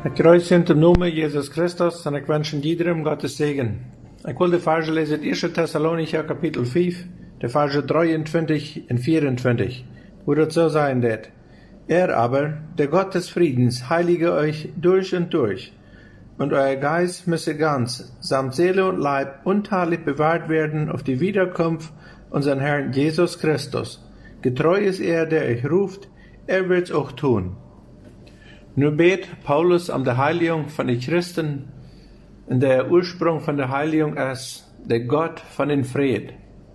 Ik kruis in de noemen Jezus Christus en ik wens iedereen Gottes Segen. Ik wil de versen lezen uit 1 Thessalonicher kapitel 5, de versen 23 en 24, wo das so sein wird. Aber, der Gott des Friedens, heilige euch durch und durch, und euer Geist müsse ganz, samt Seele und Leib, untadelig bewahrt werden auf die Wiederkunft unseren Herrn Jesus Christus. Getreu ist der euch ruft, wird's auch tun. Nu bet Paulus om de Heiligung von den Christen, und der Ursprung von der Heiligung ist der Gott von den Fried.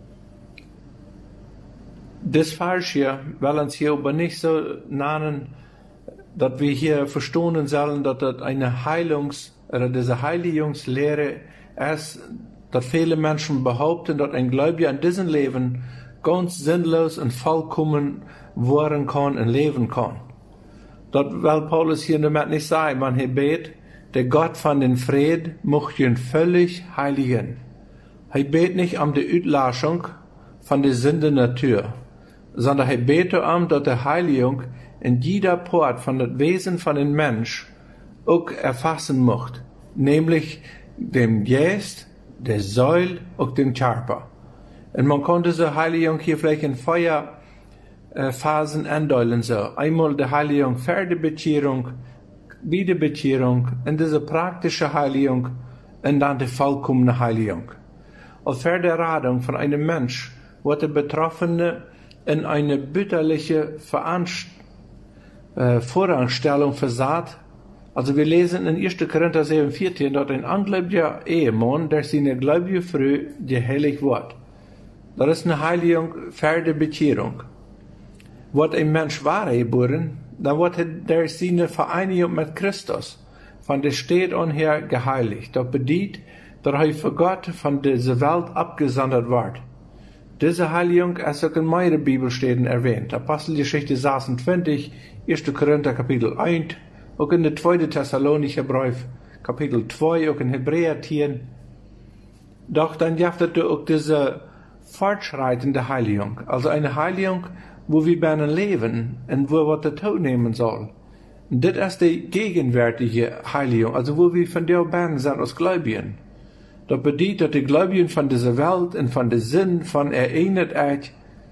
Das Vers hier will uns hier aber nicht so nennen, dass wir hier verstehen sollen, dass das eine oder diese Heiligungslehre ist, dass viele Menschen behaupten, dass ein Gläubiger in diesem Leben ganz sinnlos und vollkommen werden kann und leben kann. Das will Paulus hier damit nicht sagen, man hier bet, der Gott von den Fried möchte ihn völlig heiligen. Er bet nicht um die Auslöschung von der Sünde-Natur, sondern er betet dass die Heiligung in jeder Part von dem Wesen von den Mensch auch erfassen möchte, nämlich dem Geist, der Seele und dem Körper. Und man kann diese Heiligung hier vielleicht in Phasen andeulen so. Einmal die Heiligung vor der Bekehrung, Wiederbekehrung, und diese praktische Heiligung, und dann die vollkommene Heiligung. Auf vor der Radung von einem Mensch wird der Betroffene in eine bitterliche Voranstellung versaht. Also wir lesen in 1. Korinther 7,14, dass ein ungläubiger Ehemann, der seine gläubige Frau geheiligt wird. Das ist eine Heiligung vor der Bekehrung. Wird ein Mensch wahr geboren, dann wird der seine Vereinigung mit Christus von der Stadt an her geheiligt. Das bedeutet, dass er für Gott von dieser Welt abgesondert wird. Diese Heiligung ist auch in mehreren Bibelstellen erwähnt. Apostelgeschichte 26, 1. Korinther Kapitel 1, auch in der 2. Thessalonicher Brief Kapitel 2, auch in Hebräer 10. Doch dann gibt es auch diese fortschreitende Heiligung, also eine Heiligung, wo wir bei einem leben und wo wir der Tod nehmen soll. Das ist die gegenwärtige Heiligung, also wo wir von der Band sind als Gläubigen. Das bedeutet, dass die Gläubigen von dieser Welt und von der Sinn von Einigkeit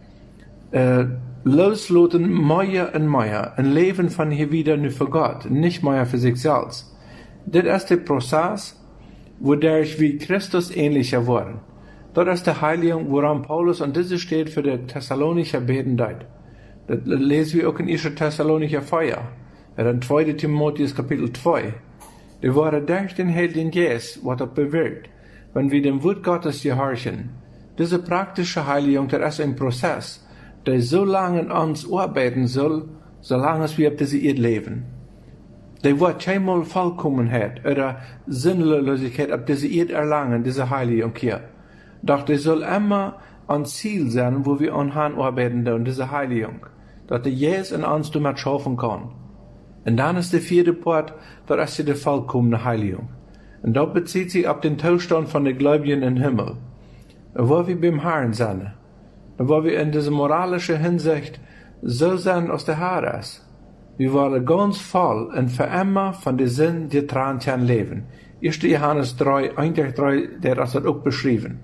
loslassen mehr und mehr und leben von hier wieder nur für Gott, nicht mehr für sich selbst. Das ist der Prozess, wodurch wir Christus ähnlicher werden. Das ist die Heiligung, woran Paulus an diese steht für die Thessalonicher beten deit. Das lesen wir auch in 1. Thessalonicher 4, in 2. Timotheus Kapitel 2. Die waren durch den Heiligen Geist, was das bewirkt, wenn wir dem Wort Gottes gehorchen. Diese praktische Heiligung, das ist ein Prozess, der so lange an uns arbeiten soll, solange wir auf diese Erde leben. Der wird keinmal Vollkommenheit oder Sinnlosigkeit auf diese Erde erlangen, diese Heiligung hier. Doch das soll immer ein Ziel sein, wo wir anhand arbeiten, und diese Heiligung. Dass der Jesus in uns damit schaffen kann. Und dann ist der vierte Part, das ist die vollkommene Heiligung. Und das bezieht sich auf den Zustand von den Gläubigen im Himmel. Wo wir beim Herrn sind. Wo wir in dieser moralischen Hinsicht so sind aus der Herr ist. Wir wollen ganz voll und für immer von der Sinn getrennt leben. 1. Johannes 3, 1-3, der hat das auch beschrieben.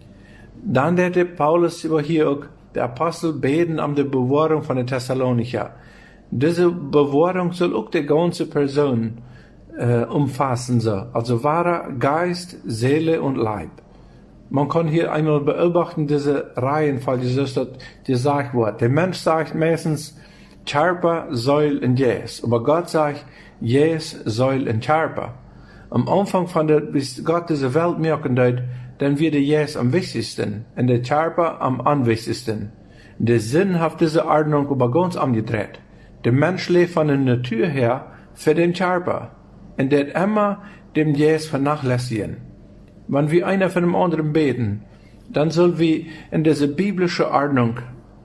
Dann der Paulus über hier auch, der Apostel beten um die Bewahrung von den Thessalonicher. Diese Bewahrung soll auch die ganze Person umfassen, so. Also wahrer Geist, Seele und Leib. Man kann hier einmal beobachten, diese Reihenfolge, die gesagt wird. Der Mensch sagt meistens Körper, Seele und Geist. Aber Gott sagt Geist, Seele und Körper. Am Anfang bis Gott diese Welt merken hat, dann wird der Geist am wichtigsten und der Körper am unwichtigsten. Der Sinn hat diese Ordnung aber ganz umgedreht. Der Mensch lebt von der Natur her für den Körper und der immer dem Geist vernachlässigen. Wenn wir einer von dem anderen beten, dann sollen wir in diese biblische Ordnung,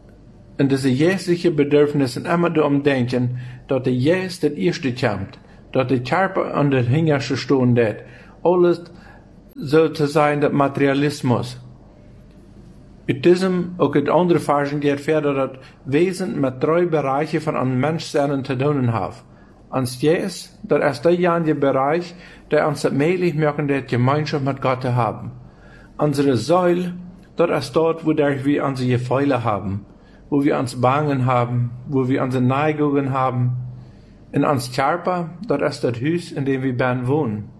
in diese geistliche Bedürfnisse immer darum denken, dass der Geist das erste kommt, dass der Körper an der hinterste stehen wird. Alles so zu sein, der Materialismus. Mit diesem, auch in anderen Versen geht fertig, dass Wesen mit 3 Bereichen von einem Menschsein zu tun haben. Ans Jesus, dat is derjenige Bereich, der uns het möglich machen, die Gemeinschaft mit Gott zu haben. Unsere Säule, dat ist dort, wo wir unsere Gefühle haben, wo wir uns Bangen haben, wo wir unsere Neigungen haben. In uns Körper, dat ist das Haus, in dem wir ben wohnen.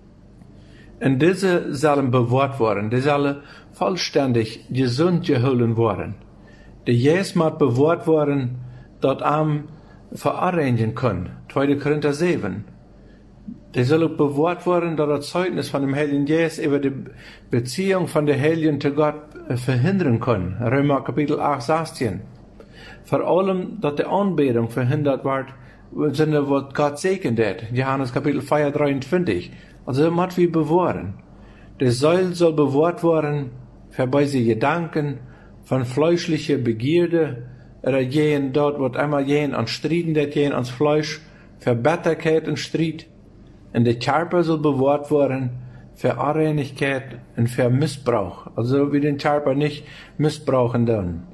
Und diese sollen bewahrt werden, die sollen vollständig gesund geholen werden. Die Jesus muss bewahrt werden, dort am verarrangen können. 2. Korinther 7. Die soll auch bewahrt werden, dass das Zeugnis von dem Heiligen Jesus über die Beziehung von der Heiligen zu Gott verhindern können. Römer Kapitel 8, 16. Vor allem, dass die Anbetung verhindert wird, im Sinne, was Gott segnet hat. Johannes Kapitel 4, 23. Also, das muss wir bewahren. Die Säule soll bewahrt werden, für böse Gedanken, von fleischlicher Begierde, oder jenen dort, wird einmal jenen an Strieden, das jenen ans Fleisch, für Bitterkeit und Streit. Und der Körper soll bewahrt werden, für Unreinigkeit und für Missbrauch. Also, wir den Körper nicht missbrauchen dann.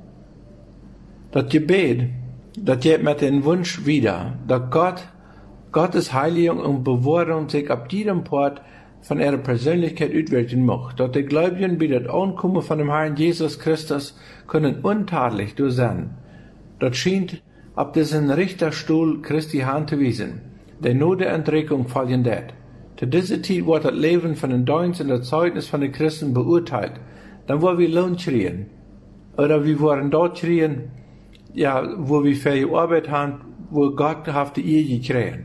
Das Gebet, das geht mit dem Wunsch wieder, dass Gottes Heiligung und Bewahrung sich ab jedem Port von ihrer Persönlichkeit auswirken macht. Dass die Gläubigen bei der Ankunft von dem Herrn Jesus Christus können untadelig durch sein. Das scheint ab diesen Richterstuhl Christi Hand zu wiesen, der nur der Entreckung fallen wird. Zu dieser Zeit wird das Leben von den Dienst und das Zeugnis von den Christen beurteilt. Dann wollen wir Lohn schreien. Oder wir wollen dort schreien, ja, wo wir für die Arbeit haben, wo Gott hat die Ehe gekriegt.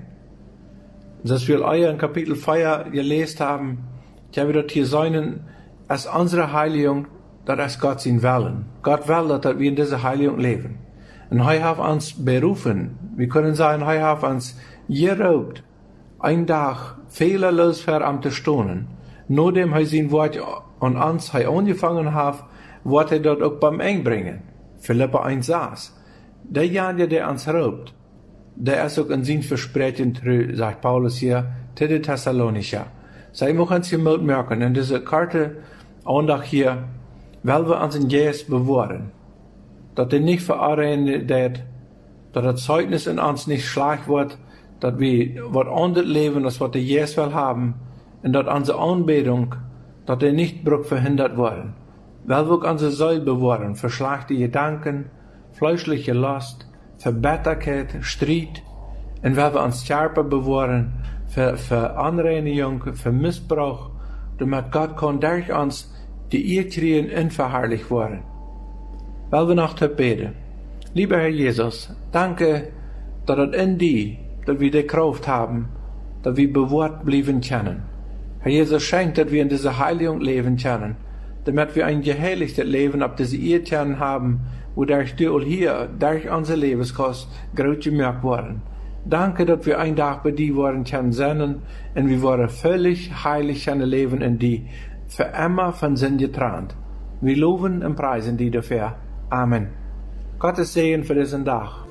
Das wir euer in Kapitel 4 gelesen haben, ja, wir dort hier sein, als unsere Heiligung, das ist Gott sein Willen. Gott will, dass wir in dieser Heiligung leben. Und er hat uns berufen, wir können sagen, er hat uns geraubt, ein Tag fehlerlos für am zu stehen. Nachdem er sein Wort an uns angefangen hat, wird er dort auch beim Einbringen. Philippa 1 saß. Derjenige, der uns raubt, der ist auch in sein Versprechen treu, sagt Paulus hier, zu den Thessalonicher. Sei muss uns gemalt merken, in dieser Karte, Andacht hier, weil wir uns in Jesus bewahren. Dass er nicht verarbeiten wird, dass das Zeugnis in uns nicht schlecht wird, dass wir was anderes leben, als was der Jesus will haben, und dass unsere Anbetung, dass er nicht verhindert werden. Weil wir unsere Säule bewahren, für schlechte Gedanken, fleischliche Last, für Bitterkeit, Streit, und weil wir uns Körper bewahren, für Anreinigung, für Missbrauch, damit Gott kann durch uns die Irrtreuen unverherrlicht werden. Weil wir noch beten. Lieber Herr Jesus, danke, dass es in dir, dass wir die Kraft haben, dass wir bewahrt bleiben können. Herr Jesus, schenkt, dass wir in dieser Heiligung leben können, damit wir ein geheiligtes Leben ab diese Irrtreuen haben, wodurch du hier, durch unsere Lebenskost, groß gemerkt worden. Danke, dass wir ein Tag bei dir worden können sein und wir waren völlig heilig können leben in dir, für immer von Sinn getrennt. Wir loben und preisen dir dafür. Amen. Gottes Segen für diesen Tag.